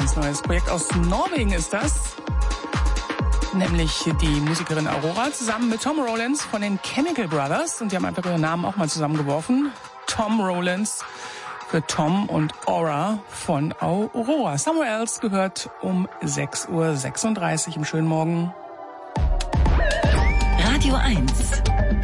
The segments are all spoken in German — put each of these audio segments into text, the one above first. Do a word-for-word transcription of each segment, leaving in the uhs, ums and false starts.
ganz neues Projekt aus Norwegen ist das. Nämlich die Musikerin Aurora zusammen mit Tom Rowlands von den Chemical Brothers. Und die haben einfach ihren Namen auch mal zusammengeworfen. Tom Rowlands für Tom und Aura von Aurora. Somewhere Else gehört um sechs Uhr sechsunddreißig im schönen Morgen. Radio eins.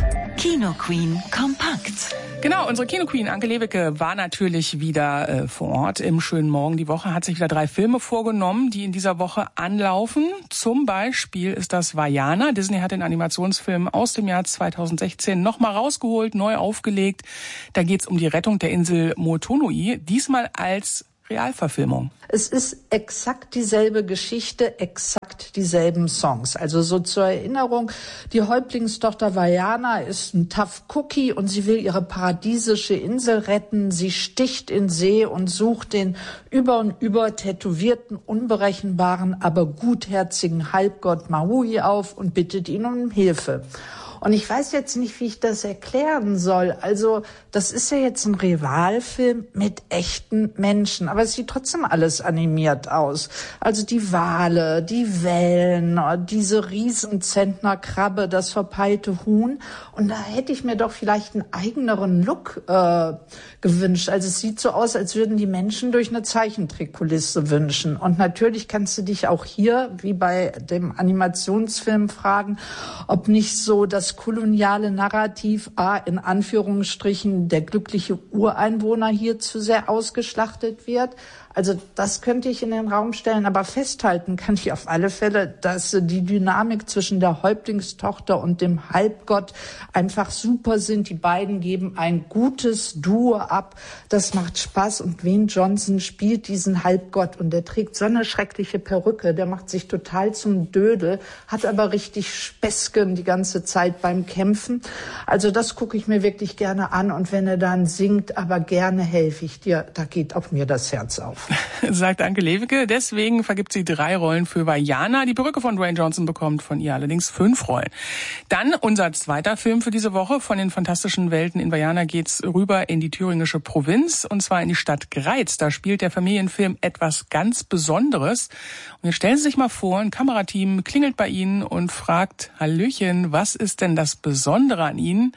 Kino Queen kompakt. Genau, unsere Kino Queen Anke Lewicke war natürlich wieder äh, vor Ort im schönen Morgen. Die Woche hat sich wieder drei Filme vorgenommen, die in dieser Woche anlaufen. Zum Beispiel ist das Vaiana. Disney hat den Animationsfilm aus dem Jahr zweitausendsechzehn nochmal rausgeholt, neu aufgelegt. Da geht's um die Rettung der Insel Motunui, diesmal als Realverfilmung. Es ist exakt dieselbe Geschichte, exakt dieselben Songs. Also so zur Erinnerung, die Häuptlingstochter Vaiana ist ein Tough Cookie und sie will ihre paradiesische Insel retten. Sie sticht in See und sucht den über und über tätowierten, unberechenbaren, aber gutherzigen Halbgott Maui auf und bittet ihn um Hilfe. Und ich weiß jetzt nicht, wie ich das erklären soll. Also das ist ja jetzt ein Rivalfilm mit echten Menschen, aber es sieht trotzdem alles animiert aus. Also die Wale, die Wellen, diese Riesenzentnerkrabbe, das verpeilte Huhn. Und da hätte ich mir doch vielleicht einen eigeneren Look äh, gewünscht. Also es sieht so aus, als würden die Menschen durch eine Zeichentrickkulisse wünschen. Und natürlich kannst du dich auch hier, wie bei dem Animationsfilm, fragen, ob nicht so das koloniale Narrativ, A, in Anführungsstrichen, der glückliche Ureinwohner hier zu sehr ausgeschlachtet wird. Also das könnte ich in den Raum stellen, aber festhalten kann ich auf alle Fälle, dass die Dynamik zwischen der Häuptlingstochter und dem Halbgott einfach super sind. Die beiden geben ein gutes Duo ab. Das macht Spaß und Dwayne Johnson spielt diesen Halbgott und der trägt so eine schreckliche Perücke. Der macht sich total zum Dödel, hat aber richtig Späßchen die ganze Zeit beim Kämpfen. Also das gucke ich mir wirklich gerne an und wenn er dann singt, aber gerne helfe ich dir, da geht auch mir das Herz auf. Sagt Anke Lewicke. Deswegen vergibt sie drei Rollen für Vaiana. Die Perücke von Dwayne Johnson bekommt von ihr allerdings fünf Rollen. Dann unser zweiter Film für diese Woche. Von den fantastischen Welten in Vaiana geht's rüber in die thüringische Provinz und zwar in die Stadt Greiz. Da spielt der Familienfilm etwas ganz Besonderes. Und jetzt stellen Sie sich mal vor, ein Kamerateam klingelt bei Ihnen und fragt, Hallöchen, was ist denn das Besondere an Ihnen?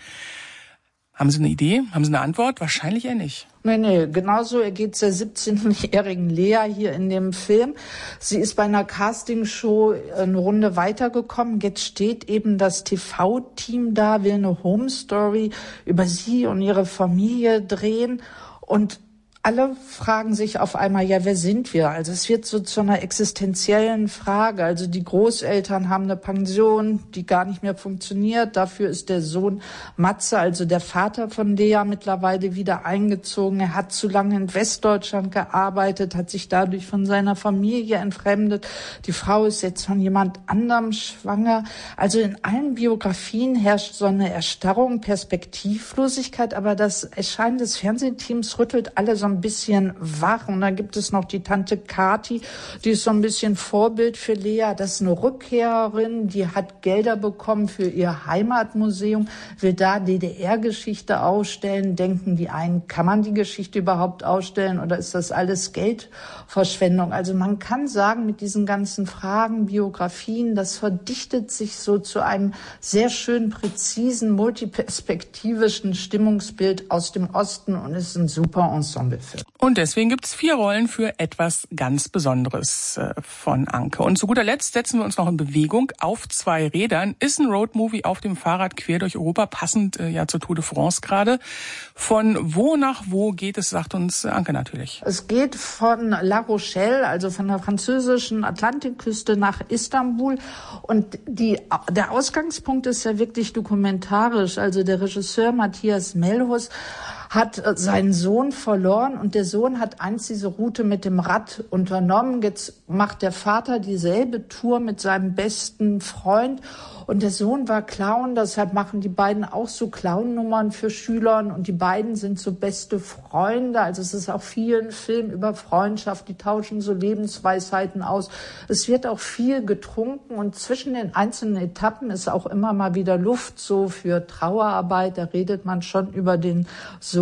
Haben Sie eine Idee? Haben Sie eine Antwort? Wahrscheinlich eher nicht. Nee, nee, genauso geht's der siebzehnjährigen Lea hier in dem Film. Sie ist bei einer Castingshow eine Runde weitergekommen. Jetzt steht eben das T V-Team da, will eine Home Story über sie und ihre Familie drehen und alle fragen sich auf einmal, ja, wer sind wir? Also es wird so zu einer existenziellen Frage. Also die Großeltern haben eine Pension, die gar nicht mehr funktioniert. Dafür ist der Sohn Matze, also der Vater von Lea, mittlerweile wieder eingezogen. Er hat zu lange in Westdeutschland gearbeitet, hat sich dadurch von seiner Familie entfremdet. Die Frau ist jetzt von jemand anderem schwanger. Also in allen Biografien herrscht so eine Erstarrung, Perspektivlosigkeit. Aber das Erscheinen des Fernsehteams rüttelt alle so ein bisschen wach. Und dann gibt es noch die Tante Kathi, die ist so ein bisschen Vorbild für Lea. Das ist eine Rückkehrerin, die hat Gelder bekommen für ihr Heimatmuseum, will da D D R-Geschichte ausstellen. Denken die einen, kann man die Geschichte überhaupt ausstellen oder ist das alles Geldverschwendung? Also man kann sagen, mit diesen ganzen Fragen, Biografien, das verdichtet sich so zu einem sehr schön präzisen, multiperspektivischen Stimmungsbild aus dem Osten und ist ein super Ensemble. Und deswegen gibt's vier Rollen für etwas ganz Besonderes äh, von Anke. Und zu guter Letzt setzen wir uns noch in Bewegung auf zwei Rädern. Ist ein Roadmovie auf dem Fahrrad quer durch Europa, passend äh, ja zur Tour de France gerade. Von wo nach wo geht es, sagt uns Anke natürlich. Es geht von La Rochelle, also von der französischen Atlantikküste nach Istanbul. Und die, der Ausgangspunkt ist ja wirklich dokumentarisch. Also der Regisseur Matthias Melhus hat seinen Sohn verloren und der Sohn hat einst diese Route mit dem Rad unternommen. Jetzt macht der Vater dieselbe Tour mit seinem besten Freund und der Sohn war Clown, deshalb machen die beiden auch so Clown-Nummern für Schülern und die beiden sind so beste Freunde. Also es ist auch viel ein Film über Freundschaft, die tauschen so Lebensweisheiten aus. Es wird auch viel getrunken und zwischen den einzelnen Etappen ist auch immer mal wieder Luft so für Trauerarbeit. Da redet man schon über den Sohn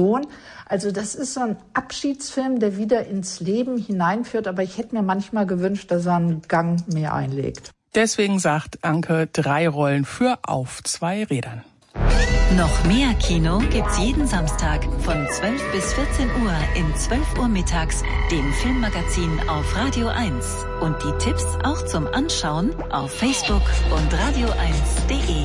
Sohn. Also das ist so ein Abschiedsfilm, der wieder ins Leben hineinführt. Aber ich hätte mir manchmal gewünscht, dass er einen Gang mehr einlegt. Deswegen sagt Anke drei Rollen für Auf zwei Rädern. Noch mehr Kino gibt's jeden Samstag von zwölf bis vierzehn Uhr in zwölf Uhr mittags, dem Filmmagazin auf Radio eins. Und die Tipps auch zum Anschauen auf Facebook und radio eins punkt de.